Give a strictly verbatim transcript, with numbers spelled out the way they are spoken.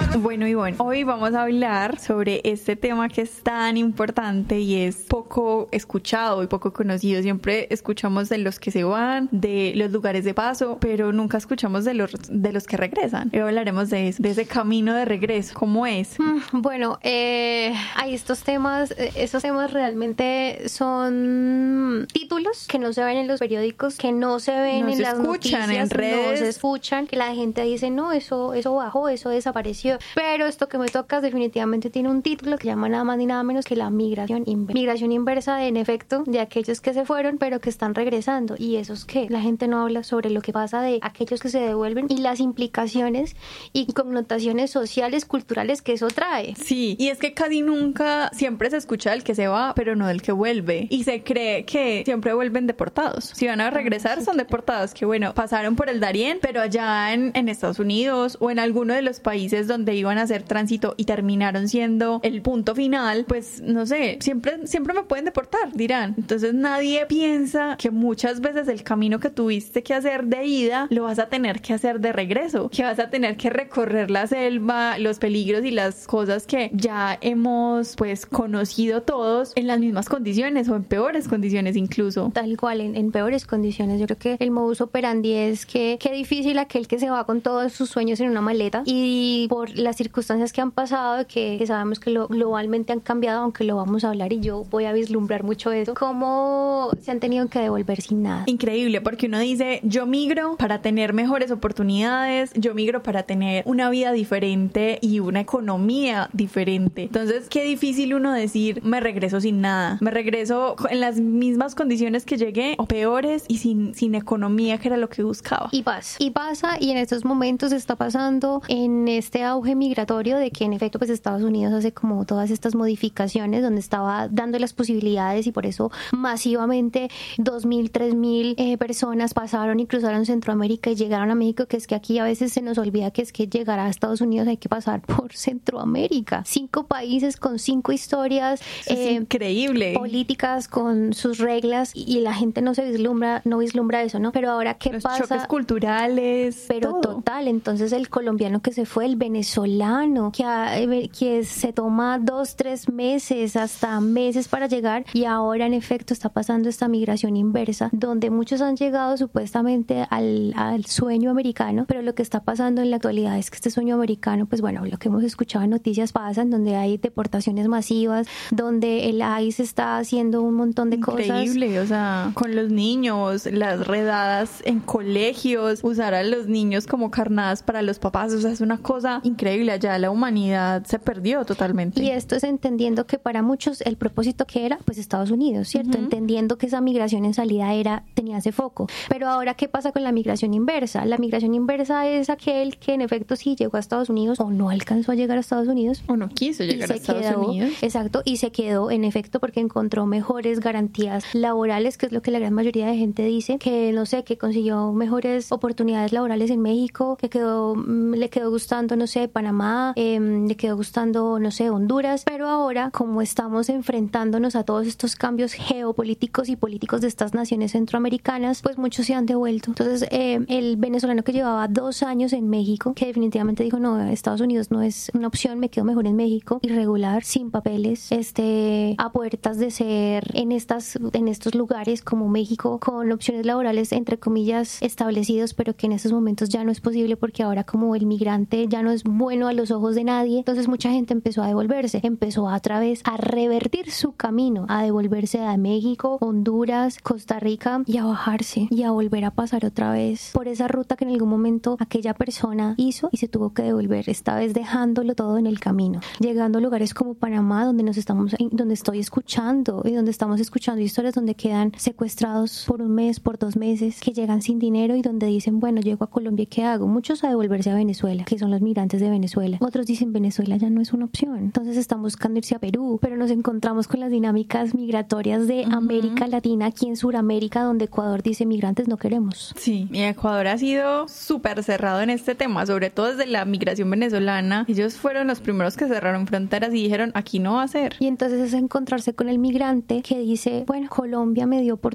Bueno, Ivonne, hoy vamos a hablar sobre este tema que es tan importante y es poco escuchado y poco conocido. Siempre escuchamos de los que se van, de los lugares de paso, pero nunca escuchamos de los, de los que regresan. Hoy hablaremos de eso, de ese camino de regreso. ¿Cómo es? Bueno, eh, hay estos temas, estos temas realmente son títulos que no se ven en los periódicos, que no se ven no en se las escuchan noticias, en redes. no se escuchan, que la gente dice, no, eso, eso bajó, eso desapareció. Pero esto que me tocas definitivamente tiene un título que llama nada más ni nada menos que la migración inversa. Migración inversa, en efecto, de aquellos que se fueron, pero que están regresando. Y eso es que la gente no habla sobre lo que pasa de aquellos que se devuelven y las implicaciones y connotaciones sociales, culturales que eso trae. Sí, y es que casi nunca, siempre se escucha del que se va, pero no del que vuelve. Y se cree que siempre vuelven deportados. Si van a regresar, ah, sí, son deportados que, bueno, pasaron por el Darién, pero allá en, en Estados Unidos o en alguno de los países donde iban a hacer tránsito y terminaron siendo el punto final, pues, no sé, siempre, siempre me pueden deportar, dirán. Entonces nadie piensa que muchas veces el camino que tuviste que hacer de ida, lo vas a tener que hacer de regreso, que vas a tener que recorrer la selva, los peligros y las cosas que ya hemos, pues, conocido todos en las mismas condiciones o en peores condiciones incluso. Tal cual, en, en peores condiciones. Yo creo que el modus operandi es que qué difícil aquel que se va con todos sus sueños en una maleta y por las circunstancias que han pasado, que, que sabemos que lo, globalmente han cambiado, aunque lo vamos a hablar y yo voy a vislumbrar mucho eso, cómo se han tenido que devolver sin nada. Increíble, porque uno dice, yo migro para tener mejores oportunidades, yo migro para tener una vida diferente y una economía diferente. Entonces, qué difícil uno decir, me regreso sin nada, me regreso en las mismas condiciones que llegué o peores y sin, sin economía, que era lo que buscaba. Y pasa, y pasa, y en estos momentos está pasando en este auge migratorio de que en efecto pues Estados Unidos hace como todas estas modificaciones donde estaba dando las posibilidades y por eso masivamente dos mil, tres mil eh, personas pasaron y cruzaron Centroamérica y llegaron a México, que es que aquí a veces se nos olvida que es que llegar a Estados Unidos hay que pasar por Centroamérica. Cinco países con cinco historias eh, increíble, políticas con sus reglas y, y la gente no se vislumbra, no vislumbra eso, ¿no? Pero ahora ¿qué Los pasa? Choques culturales, pero todo. Total, entonces el colombiano que se fue, el venezolano que, ha, que se toma dos, tres meses, hasta meses para llegar y ahora en efecto está pasando esta migración inversa donde muchos han llegado supuestamente al, al sueño americano, pero lo que está pasando en la actualidad es que este sueño americano, pues bueno, lo que hemos escuchado en noticias pasa, en donde hay deportaciones masivas, donde el I C E está haciendo un montón de Increíble, cosas. Increíble, o sea, con los niños, las redadas en colegios, usar a los niños como carnadas para los papás, o sea, es una cosa increíble. Allá la humanidad se perdió totalmente. Y esto es entendiendo que para muchos el propósito que era, pues Estados Unidos, ¿cierto? Uh-huh. Entendiendo que esa migración en salida era, tenía ese foco. Pero ahora, ¿qué pasa con la migración inversa? La migración inversa es aquel que en efecto sí llegó a Estados Unidos o no alcanzó a llegar a Estados Unidos. O no quiso llegar a Estados quedó, Unidos. Exacto, y se quedó en efecto porque encontró mejores garantías laborales, que es lo que la gran mayoría de gente dice, que no sé, que consiguió mejores oportunidades laborales en México, que quedó, le quedó gustando, no sé, Panamá, eh, le quedó gustando, no sé, Honduras, pero ahora, como estamos enfrentándonos a todos estos cambios geopolíticos y políticos de estas naciones centroamericanas, pues muchos se han devuelto. Entonces, eh, el venezolano que llevaba dos años en México, que definitivamente dijo, no, Estados Unidos no es una opción, me quedo mejor en México, irregular, sin papeles, este, a puertas de ser en estas, en estos lugares como México, con opciones laborales, entre comillas, establecidos, pero que en estos momentos ya no es posible porque ahora como el migrante ya no es bueno a los ojos de nadie, entonces mucha gente empezó a devolverse, empezó a otra vez a revertir su camino, a devolverse a México, Honduras, Costa Rica y a bajarse y a volver a pasar otra vez por esa ruta que en algún momento aquella persona hizo y se tuvo que devolver, esta vez dejándolo todo en el camino, llegando a lugares como Panamá, donde nos estamos, donde estoy escuchando y donde estamos escuchando historias donde quedan secuestrados por un mes, por dos meses, que llegan sin dinero y donde dicen, bueno, llego a Colombia, ¿qué hago? Muchos a devolverse a Venezuela, que son los migrantes de Venezuela. Otros dicen, Venezuela ya no es una opción. Entonces están buscando irse a Perú, pero nos encontramos con las dinámicas migratorias de uh-huh. América Latina, aquí en Sudamérica, donde Ecuador dice, migrantes no queremos. Sí, y Ecuador ha sido súper cerrado en este tema, sobre todo desde la migración venezolana. Ellos fueron los primeros que cerraron fronteras y dijeron, aquí no va a ser. Y entonces es encontrarse con el migrante que dice, bueno, Colombia me dio por